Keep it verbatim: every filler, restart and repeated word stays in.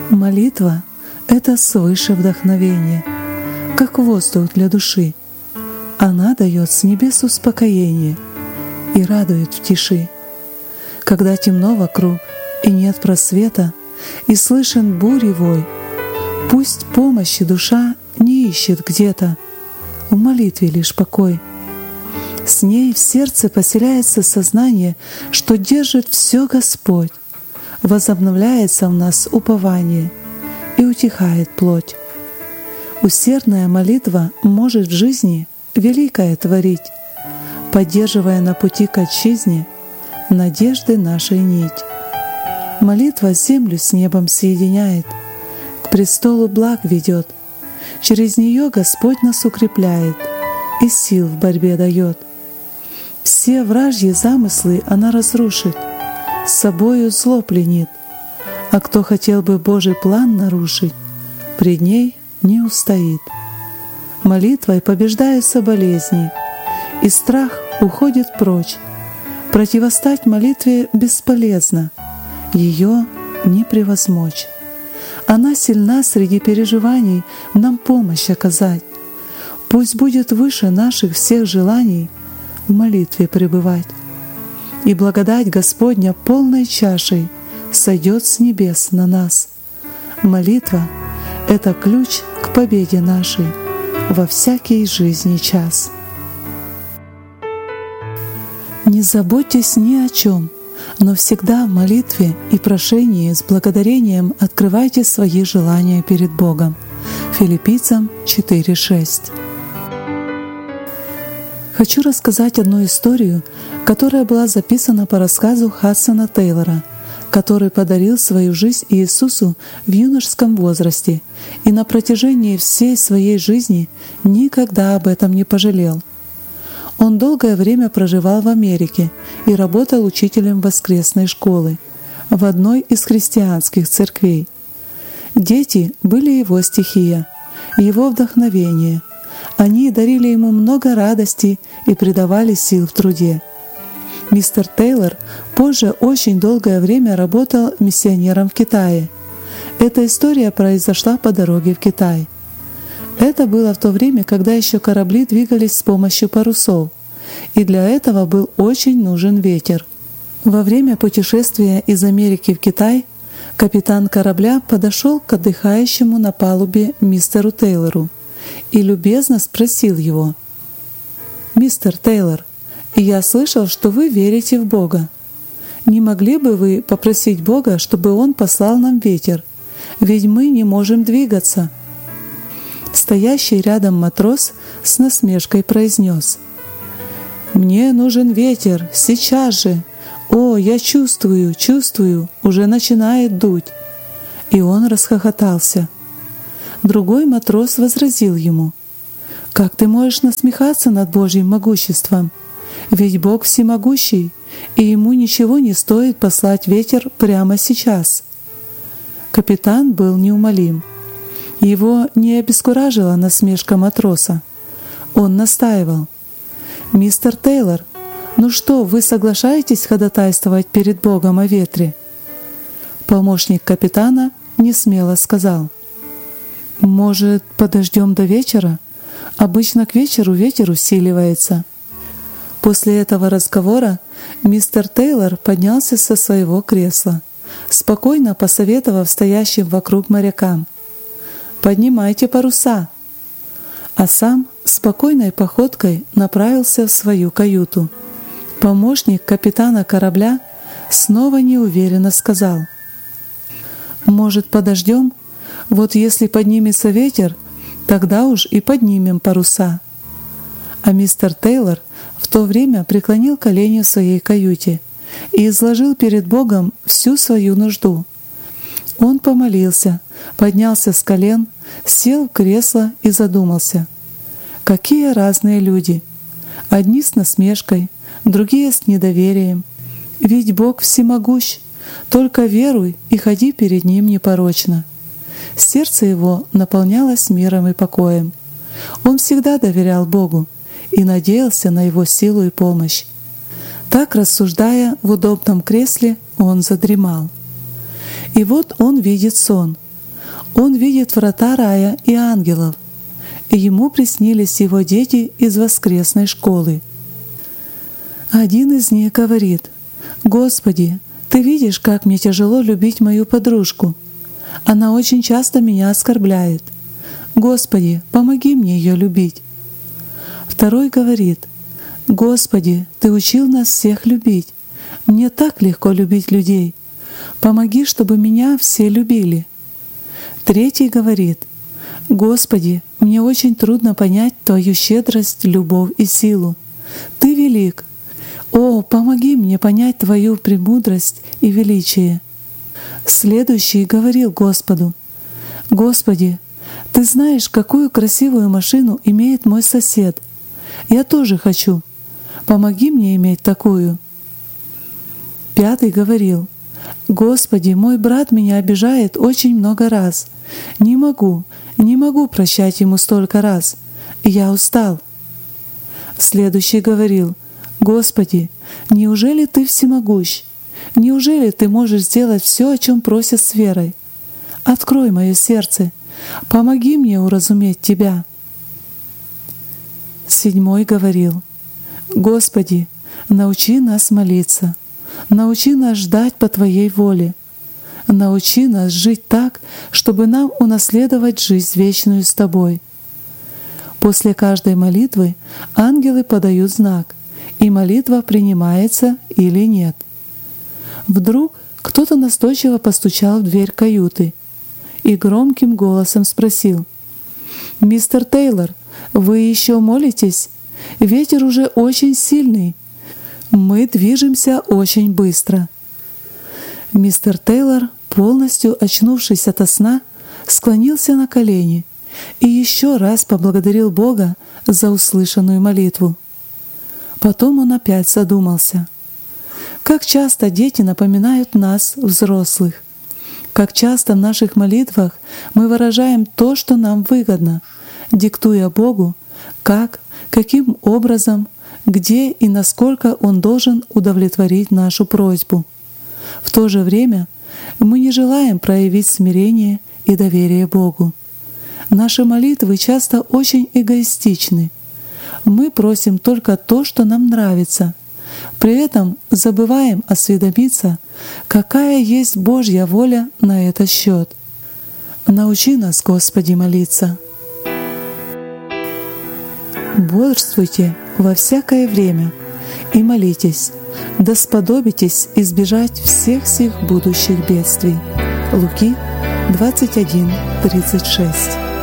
Молитва — это свыше вдохновение, как воздух для души. Она дает с небес успокоение и радует в тиши. Когда темно вокруг и нет просвета, и слышен бури вой, пусть помощи душа не ищет где-то, в молитве лишь покой. С ней в сердце поселяется сознание, что держит все Господь. Возобновляется в нас упование и утихает плоть. Усердная молитва может в жизни великое творить, поддерживая на пути к отчизне надежды нашей нить. Молитва землю с небом соединяет, к престолу благ ведет. Через нее Господь нас укрепляет и сил в борьбе дает. Все вражьи замыслы она разрушит, с собою зло пленит, а кто хотел бы Божий план нарушить, пред ней не устоит. Молитвой побеждаются болезни, и страх уходит прочь. Противостать молитве бесполезно, ее не превозмочь. Она сильна среди переживаний нам помощь оказать. Пусть будет выше наших всех желаний в молитве пребывать. И благодать Господня полной чашей сойдет с небес на нас. Молитва — это ключ к победе нашей во всякий жизни час. Не заботьтесь ни о чем, но всегда в молитве и прошении с благодарением открывайте свои желания перед Богом. Филиппийцам четыре шесть. Хочу рассказать одну историю, которая была записана по рассказу Хадсона Тейлора, который подарил свою жизнь Иисусу в юношеском возрасте и на протяжении всей своей жизни никогда об этом не пожалел. Он долгое время проживал в Америке и работал учителем воскресной школы в одной из христианских церквей. Дети были его стихия, его вдохновение. Они дарили ему много радости и придавали сил в труде. Мистер Тейлор позже очень долгое время работал миссионером в Китае. Эта история произошла по дороге в Китай. Это было в то время, когда еще корабли двигались с помощью парусов, и для этого был очень нужен ветер. Во время путешествия из Америки в Китай капитан корабля подошел к отдыхающему на палубе мистеру Тейлору и любезно спросил его: «Мистер Тейлор, я слышал, что вы верите в Бога. Не могли бы вы попросить Бога, чтобы Он послал нам ветер? Ведь мы не можем двигаться». Стоящий рядом матрос с насмешкой произнес: «Мне нужен ветер, сейчас же! О, я чувствую, чувствую, уже начинает дуть!» И он расхохотался. Другой матрос возразил ему: «Как ты можешь насмехаться над Божьим могуществом? Ведь Бог всемогущий, и Ему ничего не стоит послать ветер прямо сейчас». Капитан был неумолим. Его не обескуражила насмешка матроса. Он настаивал: «Мистер Тейлор, ну что, вы соглашаетесь ходатайствовать перед Богом о ветре?» Помощник капитана несмело сказал: «Может, подождем до вечера? Обычно к вечеру ветер усиливается». После этого разговора мистер Тейлор поднялся со своего кресла, спокойно посоветовав стоящим вокруг морякам: «Поднимайте паруса!» А сам спокойной походкой направился в свою каюту. Помощник капитана корабля снова неуверенно сказал: «Может, подождем? Вот если поднимется ветер, тогда уж и поднимем паруса». А мистер Тейлор в то время преклонил колени в своей каюте и изложил перед Богом всю свою нужду. Он помолился, поднялся с колен, сел в кресло и задумался. Какие разные люди! Одни с насмешкой, другие с недоверием. Ведь Бог всемогущ, только веруй и ходи перед Ним непорочно. Сердце его наполнялось миром и покоем. Он всегда доверял Богу и надеялся на Его силу и помощь. Так, рассуждая в удобном кресле, он задремал. И вот он видит сон. Он видит врата рая и ангелов, и ему приснились его дети из воскресной школы. Один из них говорит: «Господи, Ты видишь, как мне тяжело любить мою подружку. Она очень часто меня оскорбляет. Господи, помоги мне ее любить». Второй говорит: «Господи, Ты учил нас всех любить. Мне так легко любить людей. Помоги, чтобы меня все любили». Третий говорит: «Господи, мне очень трудно понять Твою щедрость, любовь и силу. Ты велик. О, помоги мне понять Твою премудрость и величие». Следующий говорил Господу: «Господи, Ты знаешь, какую красивую машину имеет мой сосед. Я тоже хочу. Помоги мне иметь такую». Пятый говорил: «Господи, мой брат меня обижает очень много раз. Не могу, не могу прощать ему столько раз. Я устал». Следующий говорил: «Господи, неужели Ты всемогущ? Неужели Ты можешь сделать все, о чем просят с верой? Открой мое сердце, помоги мне уразуметь Тебя». Седьмой говорил: «Господи, научи нас молиться, научи нас ждать по Твоей воле, научи нас жить так, чтобы нам унаследовать жизнь вечную с Тобой». После каждой молитвы ангелы подают знак, и молитва принимается или нет. Вдруг кто-то настойчиво постучал в дверь каюты и громким голосом спросил: «Мистер Тейлор, вы еще молитесь? Ветер уже очень сильный. Мы движемся очень быстро». Мистер Тейлор, полностью очнувшись ото сна, склонился на колени и еще раз поблагодарил Бога за услышанную молитву. Потом он опять задумался. Как часто дети напоминают нас, взрослых. Как часто в наших молитвах мы выражаем то, что нам выгодно, диктуя Богу, как, каким образом, где и насколько Он должен удовлетворить нашу просьбу. В то же время мы не желаем проявить смирение и доверие Богу. Наши молитвы часто очень эгоистичны. Мы просим только то, что нам нравится. При этом забываем осведомиться, какая есть Божья воля на этот счет. Научи нас, Господи, молиться. Бодрствуйте во всякое время и молитесь, да сподобитесь избежать всех сих будущих бедствий. Луки двадцать один тридцать шесть.